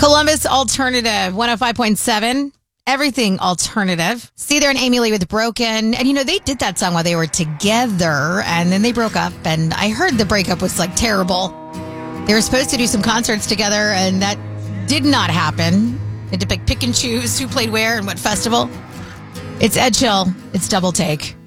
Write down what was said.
Columbus Alternative 105.7. Everything alternative. See there and Amy Lee with Broken. And, they did that song while they were together, and then they broke up. And I heard the breakup was, terrible. They were supposed to do some concerts together, and that did not happen. They had to pick and choose who played where and what festival. It's Ed Chill. It's Double Take.